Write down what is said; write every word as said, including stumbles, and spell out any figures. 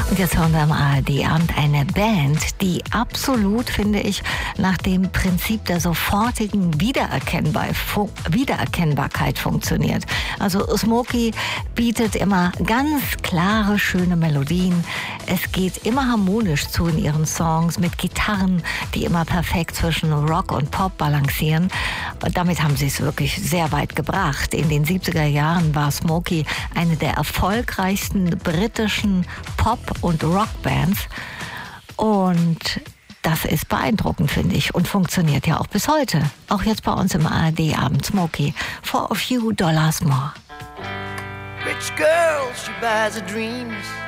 Und jetzt hören wir am A R D-Abend eine Band, die absolut, finde ich, nach dem Prinzip der sofortigen Wiedererkennbar- Fu- Wiedererkennbarkeit funktioniert. Also Smokey bietet immer ganz klare, schöne Melodien. Es geht immer harmonisch zu in ihren Songs mit Gitarren, die immer perfekt zwischen Rock und Pop balancieren. Und damit haben sie es wirklich sehr weit gebracht. In den siebziger Jahren war Smokey eine der erfolgreichsten britischen Pop- und Rockbands. Und das ist beeindruckend, finde ich, und funktioniert ja auch bis heute. Auch jetzt bei uns im A R D-Abend Smokey. For a few dollars more. Rich girl, she buys her dreams.